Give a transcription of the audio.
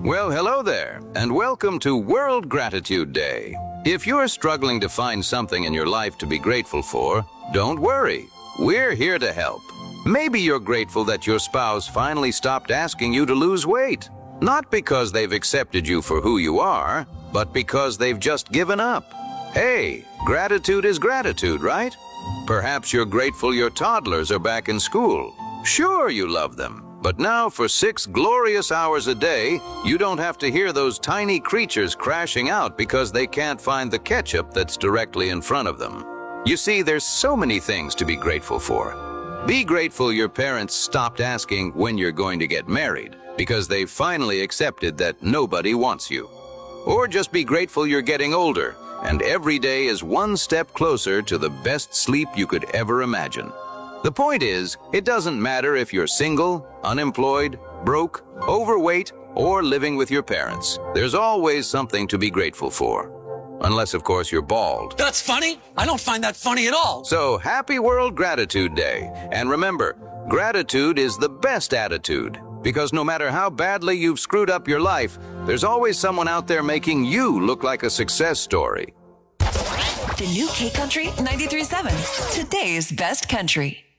Well, hello there, and welcome to World Gratitude Day. If you're struggling to find something in your life to be grateful for, don't worry. We're here to help. Maybe you're grateful that your spouse finally stopped asking you to lose weight. Not because they've accepted you for who you are, but because they've just given up. Hey, gratitude is gratitude, right? Perhaps you're grateful your toddlers are back in school. Sure, you love them. But now for 6 glorious hours a day, you don't have to hear those tiny creatures crashing out because they can't find the ketchup that's directly in front of them. You see, there's so many things to be grateful for. Be grateful your parents stopped asking when you're going to get married because they finally accepted that nobody wants you. Or just be grateful you're getting older and every day is one step closer to the best sleep you could ever imagine. The point is, it doesn't matter if you're single, unemployed, broke, overweight, or living with your parents. There's always something to be grateful for. Unless, of course, you're bald. That's funny? I don't find that funny at all. So, happy World Gratitude Day. And remember, gratitude is the best attitude. Because no matter how badly you've screwed up your life, there's always someone out there making you look like a success story. The new K Country 93.7, today's best country.